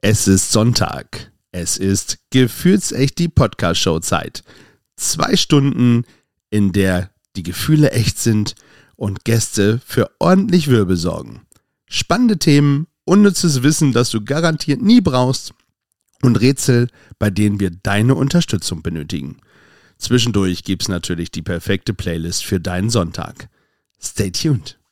Es ist Sonntag. Es ist gefühlsecht die Podcast-Show-Zeit. 2 Stunden, in der die Gefühle echt sind und Gäste für ordentlich Wirbel sorgen. Spannende Themen, unnützes Wissen, das du garantiert nie brauchst und Rätsel, bei denen wir deine Unterstützung benötigen. Zwischendurch gibt's natürlich die perfekte Playlist für deinen Sonntag. Stay tuned.